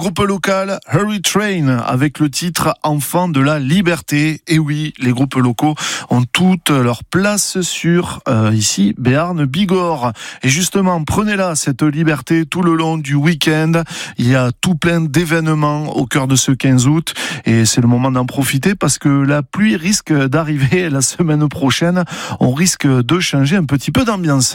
groupe local Hurry Train avec le titre Enfants de la Liberté. Et oui, les groupes locaux ont toute leur place sur ici Béarn Bigorre. Et justement, prenez-la cette liberté tout le long du week-end. Il y a tout plein d'événements au cœur de ce 15 août et c'est le moment d'en profiter parce que la pluie risque d'arriver la semaine prochaine. On risque de changer un petit peu d'ambiance.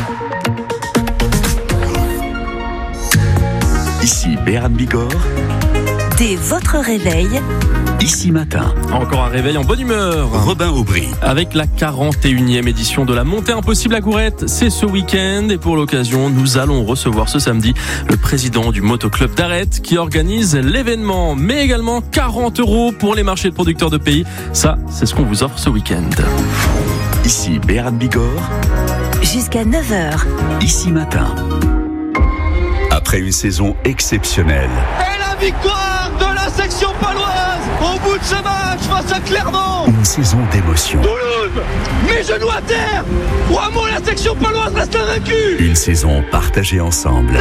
Ici Béarn Bigorre. Dès votre réveil, Ici Matin. Encore un réveil en bonne humeur. Robin Aubry. Avec la 41e édition de la Montée Impossible à Gourette, c'est ce week-end et pour l'occasion, nous allons recevoir ce samedi le président du Motoclub d'Arrête qui organise l'événement, mais également 40 € pour les marchés de producteurs de pays. Ça, c'est ce qu'on vous offre ce week-end. Ici Béarn Bigorre. jusqu'à 9h. Ici Matin. Après une saison exceptionnelle. Et la victoire de la section paloise au bout de ce match face à Clermont. Une saison d'émotion. Toulouse, mes genoux à terre. 3 mots, la section paloise reste invaincue. Une saison partagée ensemble.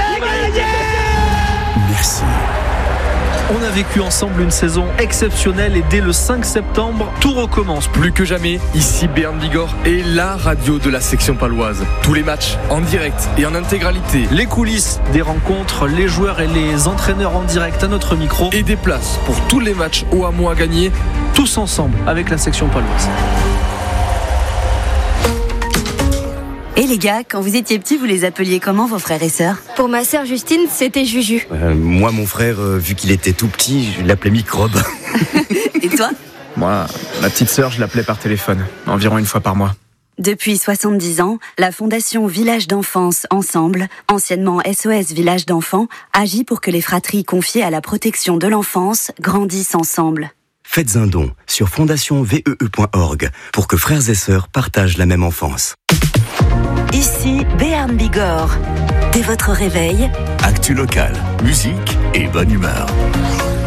Merci. On a vécu ensemble une saison exceptionnelle et dès le 5 septembre, tout recommence. Plus que jamais, ici Béarn Bigorre est la radio de la section paloise. Tous les matchs en direct et en intégralité. Les coulisses des rencontres, les joueurs et les entraîneurs en direct à notre micro. Et des places pour tous les matchs au hameau à gagner. Tous ensemble avec la section paloise. Et les gars, quand vous étiez petits, vous les appeliez comment vos frères et sœurs ? Pour ma sœur Justine, c'était Juju. Moi, mon frère, vu qu'il était tout petit, je l'appelais Microbe. Et toi ? Moi, ma petite sœur, je l'appelais par téléphone, environ une fois par mois. Depuis 70 ans, la Fondation Village d'Enfance Ensemble, anciennement SOS Village d'Enfants, agit pour que les fratries confiées à la protection de l'enfance grandissent ensemble. Faites un don sur fondationvee.org pour que frères et sœurs partagent la même enfance. Ici, Béarn Bigorre. Dès votre réveil, Actu local, musique et bonne humeur.